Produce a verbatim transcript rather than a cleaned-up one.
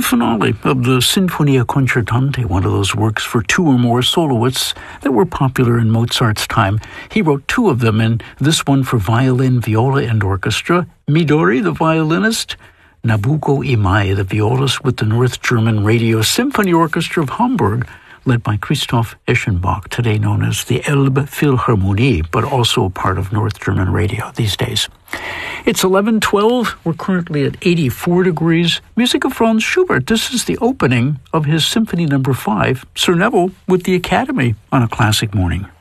finale of the Sinfonia Concertante, one of those works for two or more soloists that were popular in Mozart's time. He wrote two of them, and this one for violin, viola, and orchestra. Midori, the violinist, Nabucco Imai, the violist with the North German Radio Symphony Orchestra of Hamburg, led by Christoph Eschenbach, today known as the Elbe Philharmonie, but also a part of North German Radio these days. It's eleven twelve. We're currently at eighty-four degrees. Music of Franz Schubert. This is the opening of his Symphony Number five, Sir Neville with the Academy on A Classic Morning.